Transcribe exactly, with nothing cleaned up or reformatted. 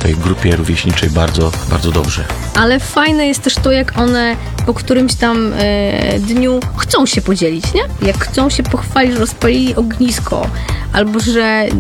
tej grupie rówieśniczej bardzo, bardzo dobrze. Ale fajne jest też to, jak one po którymś tam e, dniu chcą się podzielić, nie? Jak chcą się pochwalić, że rozpalili ognisko, albo że